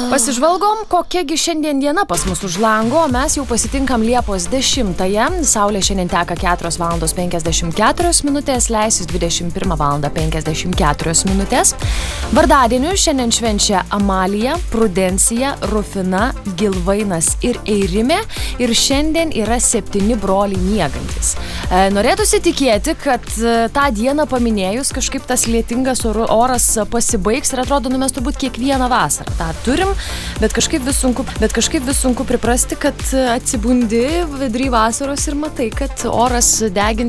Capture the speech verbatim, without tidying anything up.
Pasižvalgom, kokiagi šiandien diena pas mus už lango. Mes jau pasitinkam Liepos dešimtąją. Saulė šiandien teka keturios valandos penkiasdešimt keturios minutės, leisis dvidešimt pirmą valandą penkiasdešimt keturios minutės. Vardadienių šiandien švenčia Amalija, Prudencija, Rufina, Gilvainas ir Eirimė. Ir šiandien yra septyni broliai miegantis. E, norėtųsi tikėti, kad e, tą dieną paminėjus kažkaip tas lietingas oras pasibaigs ir atrodo, nu mes turbūt kiekvieną vasarą tą turim. Bet kažkaip vis sunku, bet kažkaip vis sunku priprasti, kad atsibundi vidury vasaros ir matai, kad oras degin